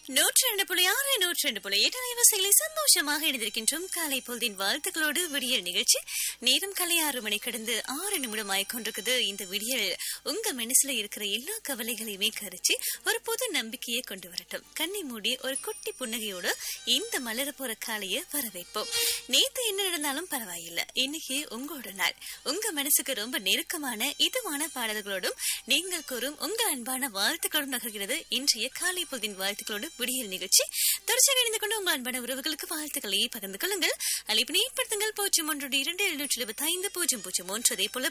102.6 102.8 அலைவரிசைகளை சந்தோஷமாக இணைந்திருக்கின்றோம். காலை பொழுதின் வாழ்த்துக்களோடு விடியல் நிகழ்ச்சி. நேரம் காலை 6 மணி கடந்து 6 நிமிடம் ஆயிக்கொண்டிருக்குது. இந்த விடியல் உங்க மனசுல இருக்கிற எல்லா கவலைகளையுமே கரைச்சி ஒரு புது நம்பிக்கையை கொண்டு வரட்டும். கண்ணை மூடி ஒரு குட்டி புன்னகையோடு இந்த மலர போற காலையை வரவேற்போம். நேத்து என்ன நடந்தாலும் பரவாயில்லை, இன்னைக்கு உங்களோட நாள். உங்க மனசுக்கு ரொம்ப நெருக்கமான இதுவான பாடல்களோடும் நீங்கள் கூறும் உங்க அன்பான வாழ்த்துக்களோடும் நகர்கிறது இன்றைய காலை பொழுதின் வாழ்த்துக்களோடு விடியல் நிகழ்ச்சி. தொடர்ச்சியாக இணைந்து கொண்டு உங்கள் அன்பான உறவுகளுக்கு வாழ்த்துக்களை பகிர்ந்து கொள்ளுங்கள். அழைப்பினை ஏற்படுத்துங்கள் 0112 அதே போல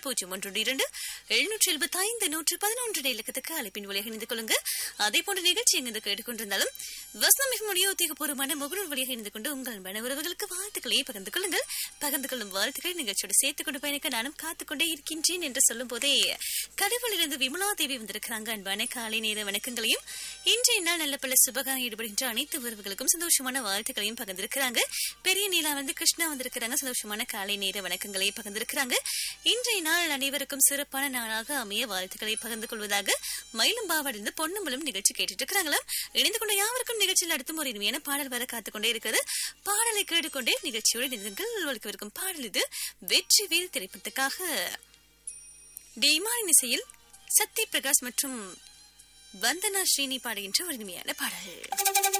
0112 இலக்கத்துக்கு அழைப்பின் வழியாக இணைந்து கொள்ளுங்க. அதே போன்ற நிகழ்ச்சி எங்கு கேட்டுக்கொண்டிருந்தாலும் வசனம் மிக முடிய உத்தியோகபூர்வமான முகநூல் வழியாக இணைந்து கொண்டு உங்கள் அன்பான உறவுகளுக்கு வாழ்த்துக்களை பகிர்ந்து கொள்ளுங்கள். பகிர்ந்து கொள்ளும் வாழ்த்துக்களை நிகழ்ச்சியோடு சேர்த்துக் கொண்டு பயணிக்க நானும் காத்துக்கொண்டே இருக்கின்றேன் என்று சொல்லும் போதே கடவுளிலிருந்து விமலா தேவி வந்திருக்கிறாங்க. அன்பான காலை நேர வணக்கங்களையும் இன்றைய நாள் நல்ல பல சுபகாரம் ஈடுபடுகின்ற அனைத்து உறவுகளுக்கும் சந்தோஷமான வாழ்த்துக்களையும் பகிர்ந்திருக்கிறாங்க. பெரிய நீலா கிருஷ்ணா வந்திருக்கிறாங்க. சந்தோஷமான காலை நேர வணக்கங்களை பகிர்ந்திருக்கிறாங்க. இன்றைய நாள் அனைவருக்கும் சிறப்பான நாளாக அமைய வாழ்த்துக்களை பகிர்ந்து கொள்வதாக மயிலம்பாவிலிருந்து பொன்னம்பலம் நிகழ்ச்சி கேட்டுட்டு இருக்கிறாங்களா. இணைந்து கொண்ட யாருக்கும் நிகழ்ச்சியில் அடுத்தும் ஒரு இனிமையான பாடல் வர காத்துக்கொண்டே இருக்கிறது. பாடலை கேட்டுக்கொண்டே நிகழ்ச்சியோடு இருக்கும் பாடல் இது வெற்றிவேல் திரைப்படத்துக்காக டிமாரின் இசையில் சத்ய பிரகாஷ் மற்றும் வந்தனா ஸ்ரீனி பாடுகின்ற ஒரு இனிமையான பாடல்.